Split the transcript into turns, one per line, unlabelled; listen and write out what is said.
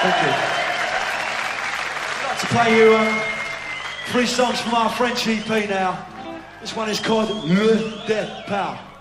Thank you. I'd like to play you 3 songs from our French EP now. This one is called Le Départ.